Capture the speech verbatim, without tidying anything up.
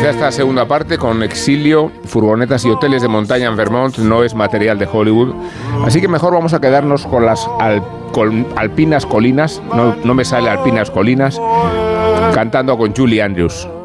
Quizá esta segunda parte, con exilio, furgonetas y hoteles de montaña en Vermont, no es material de Hollywood. Así que mejor vamos a quedarnos con las al, con alpinas colinas, no, no me sale alpinas colinas, cantando con Julie Andrews.